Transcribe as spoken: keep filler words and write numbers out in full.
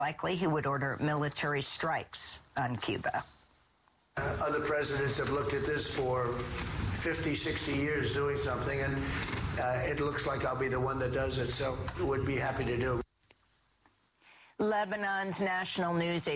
Likely he would order military strikes on Cuba. Uh, other presidents have looked at this for fifty, sixty years doing something, and uh, it looks like I'll be the one that does it, so would be happy to do. Lebanon's national news